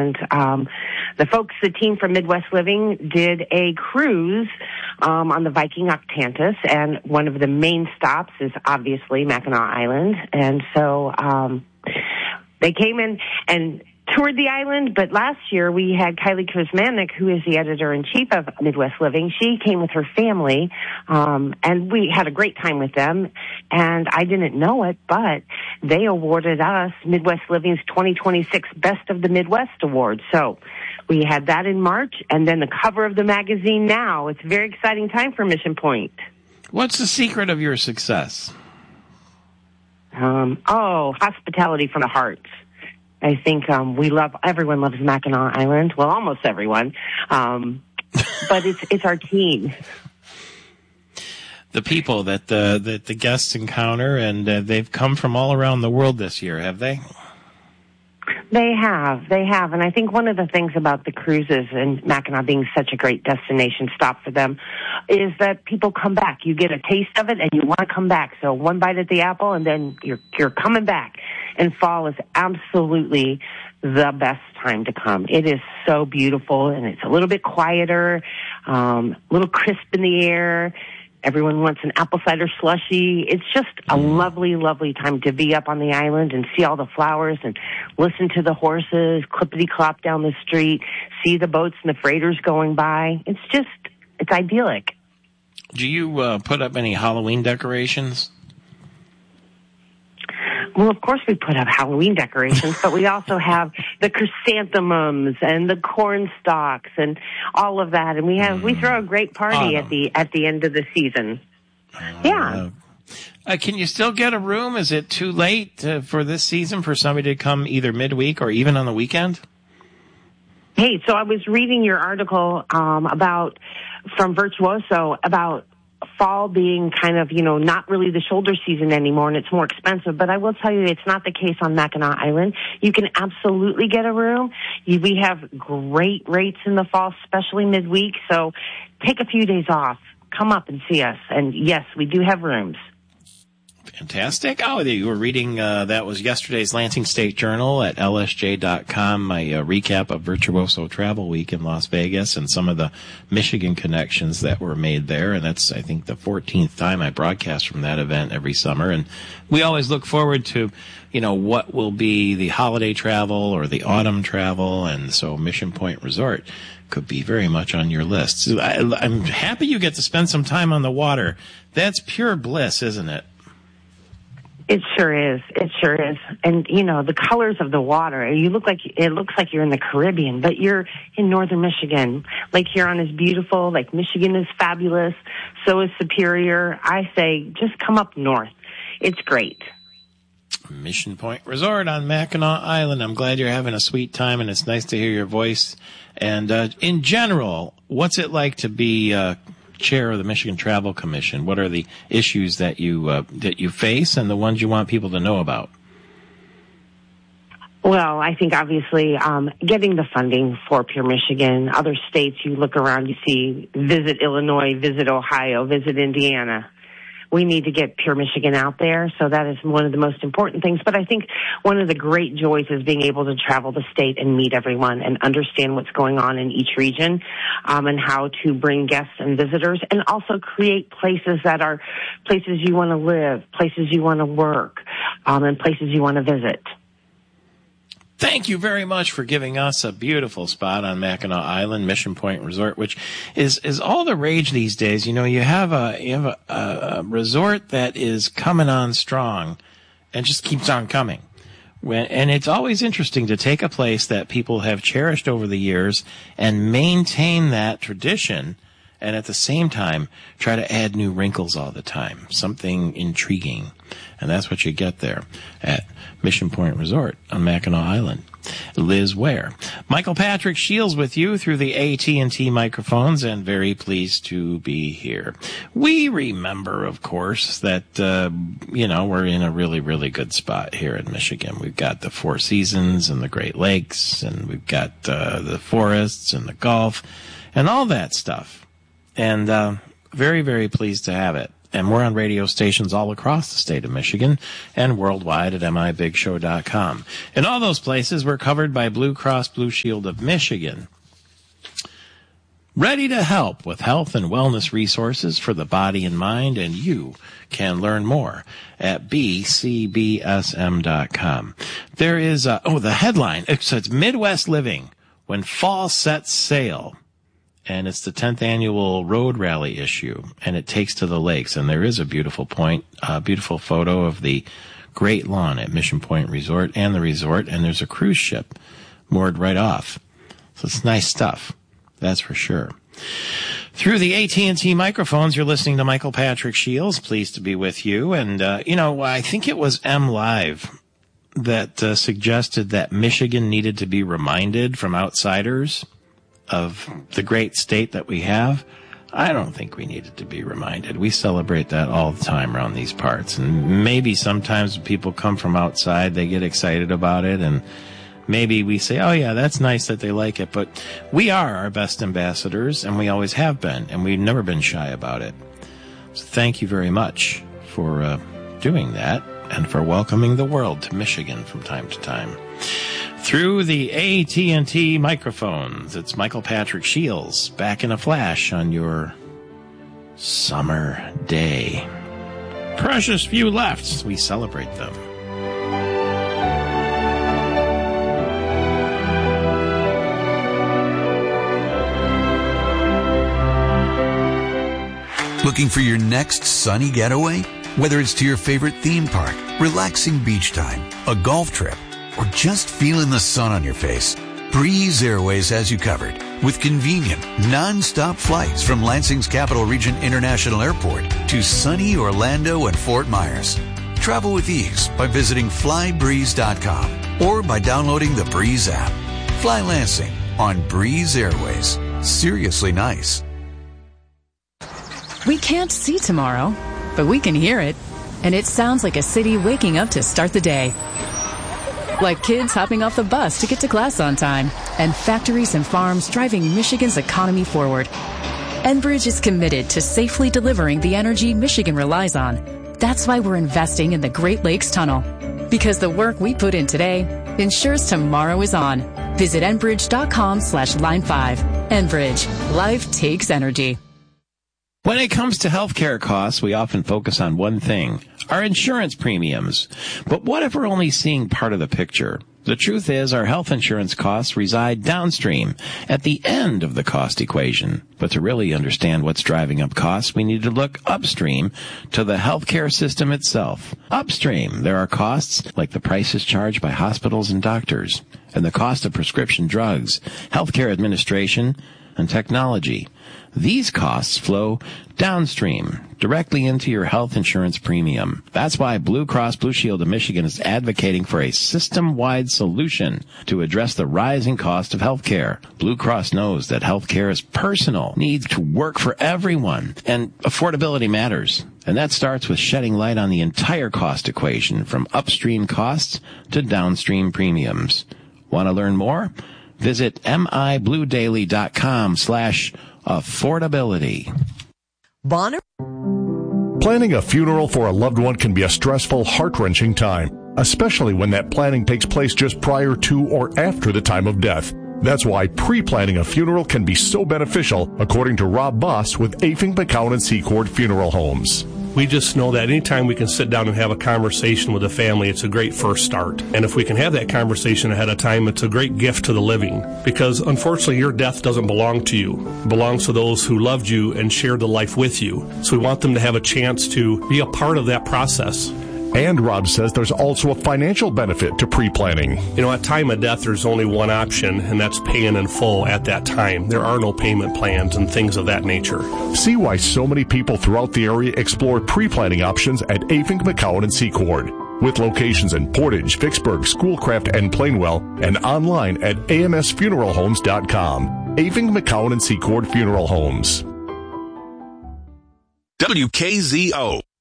And the team from Midwest Living did a cruise on the Viking Octantis, and one of the main stops is obviously Mackinac Island. And so they came in and toured the island, but last year we had Kylie Kuzmanik, who is the editor-in-chief of Midwest Living. She came with her family, and we had a great time with them. And I didn't know it, but they awarded us Midwest Living's 2026 Best of the Midwest Award. So we had that in March, and then the cover of the magazine now. It's a very exciting time for Mission Point. What's the secret of your success? Hospitality from the heart. I think everyone loves Mackinac Island. Well, almost everyone. But it's our team. The people that the guests encounter, and they've come from all around the world this year, have they? They have. And I think one of the things about the cruises and Mackinac being such a great destination stop for them is that people come back. You get a taste of it and you want to come back. So one bite at the apple and then you're coming back. And fall is absolutely the best time to come. It is so beautiful, and it's a little bit quieter, a little crisp in the air. Everyone wants an apple cider slushie. It's just a lovely, lovely time to be up on the island and see all the flowers and listen to the horses clippity-clop down the street, see the boats and the freighters going by. It's idyllic. Do you put up any Halloween decorations? Well, of course we put up Halloween decorations, but we also have the chrysanthemums and the corn stalks and all of that. And we throw a great party at the end of the season. Yeah. Can you still get a room? Is it too late for this season for somebody to come either midweek or even on the weekend? Hey, so I was reading your article from Virtuoso about fall being kind of, not really the shoulder season anymore, and it's more expensive. But I will tell you, it's not the case on Mackinac Island. You can absolutely get a room. We have great rates in the fall, especially midweek. So take a few days off. Come up and see us. And yes, we do have rooms. Fantastic. Oh, you were reading, that was yesterday's Lansing State Journal at lsj.com, my recap of Virtuoso Travel Week in Las Vegas and some of the Michigan connections that were made there. And that's, I think, the 14th time I broadcast from that event every summer. And we always look forward to, what will be the holiday travel or the autumn travel. And so Mission Point Resort could be very much on your list. So I'm happy you get to spend some time on the water. That's pure bliss, isn't it? It sure is. And, the colors of the water, it looks like you're in the Caribbean, but you're in northern Michigan. Lake Huron is beautiful. Lake Michigan is fabulous. So is Superior. I say just come up north. It's great. Mission Point Resort on Mackinac Island. I'm glad you're having a sweet time, and it's nice to hear your voice. And in general, what's it like to be chair of the Michigan Travel Commission? What are the issues that you face and the ones you want people to know about? Well, I think obviously getting the funding for Pure Michigan. Other states, you look around, you see Visit Illinois, Visit Ohio, Visit Indiana. We need to get Pure Michigan out there, so that is one of the most important things. But I think one of the great joys is being able to travel the state and meet everyone and understand what's going on in each region, and how to bring guests and visitors, and also create places that are places you want to live, places you want to work, and places you want to visit. Thank you very much for giving us a beautiful spot on Mackinac Island, Mission Point Resort, which is all the rage these days. You have a resort that is coming on strong and just keeps on coming. And it's always interesting to take a place that people have cherished over the years and maintain that tradition, and at the same time try to add new wrinkles all the time, something intriguing. And that's what you get there at Mission Point Resort on Mackinac Island. Liz Ware. Michael Patrick Shields with you through the AT&T microphones, and very pleased to be here. We remember, of course, that, we're in a really, really good spot here in Michigan. We've got the Four Seasons and the Great Lakes, and we've got the forests and the Gulf and all that stuff. And very, very pleased to have it. And we're on radio stations all across the state of Michigan and worldwide at mibigshow.com. In all those places, we're covered by Blue Cross Blue Shield of Michigan. Ready to help with health and wellness resources for the body and mind, and you can learn more at bcbsm.com. There is, the headline, so it's Midwest Living, When Fall Sets Sail. And it's the 10th annual road rally issue, and it takes to the lakes. And there is a beautiful beautiful photo of the Great Lawn at Mission Point Resort and the resort, and there's a cruise ship moored right off. So it's nice stuff, that's for sure. Through the AT&T microphones, you're listening to Michael Patrick Shields. Pleased to be with you. And, I think it was M Live that suggested that Michigan needed to be reminded from outsiders of the great state that we have. I don't think we needed to be reminded. We celebrate that all the time around these parts. And maybe sometimes when people come from outside, they get excited about it, and maybe we say, oh yeah, that's nice that they like it. But we are our best ambassadors, and we always have been, and we've never been shy about it. So thank you very much for doing that and for welcoming the world to Michigan from time to time. Through the AT&T microphones, it's Michael Patrick Shields, back in a flash on your summer day. Precious few left. We celebrate them. Looking for your next sunny getaway? Whether it's to your favorite theme park, relaxing beach time, a golf trip, or just feeling the sun on your face, Breeze Airways has you covered with convenient, non-stop flights from Lansing's Capital Region International Airport to sunny Orlando and Fort Myers. Travel with ease by visiting flybreeze.com or by downloading the Breeze app. Fly Lansing on Breeze Airways. Seriously nice. We can't see tomorrow, but we can hear it. And it sounds like a city waking up to start the day. Like kids hopping off the bus to get to class on time, and factories and farms driving Michigan's economy forward. Enbridge is committed to safely delivering the energy Michigan relies on. That's why we're investing in the Great Lakes Tunnel. Because the work we put in today ensures tomorrow is on. Visit Enbridge.com/line5. Enbridge. Life takes energy. When it comes to healthcare costs, we often focus on one thing, our insurance premiums. But what if we're only seeing part of the picture? The truth is our health insurance costs reside downstream, at the end of the cost equation. But to really understand what's driving up costs, we need to look upstream to the healthcare system itself. Upstream, there are costs like the prices charged by hospitals and doctors, and the cost of prescription drugs, healthcare administration, and technology. These costs flow downstream, directly into your health insurance premium. That's why Blue Cross Blue Shield of Michigan is advocating for a system-wide solution to address the rising cost of health care. Blue Cross knows that health care is personal, needs to work for everyone, and affordability matters. And that starts with shedding light on the entire cost equation, from upstream costs to downstream premiums. Want to learn more? Visit mibluedaily.com/affordability. Bonner? Planning a funeral for a loved one can be a stressful, heart-wrenching time, especially when that planning takes place just prior to or after the time of death. That's why pre-planning a funeral can be so beneficial, according to Rob Boss with Afing, McCown, and Secord Funeral Homes. We just know that anytime we can sit down and have a conversation with a family, it's a great first start. And if we can have that conversation ahead of time, it's a great gift to the living. Because unfortunately, your death doesn't belong to you. It belongs to those who loved you and shared the life with you. So we want them to have a chance to be a part of that process. And Rob says there's also a financial benefit to pre-planning. You know, at time of death, there's only one option, and that's paying in full at that time. There are no payment plans and things of that nature. See why so many people throughout the area explore pre-planning options at Afing, McCown, and Secord. With locations in Portage, Vicksburg, Schoolcraft, and Plainwell, and online at amsfuneralhomes.com. Afing, McCown, and Secord Funeral Homes. WKZO.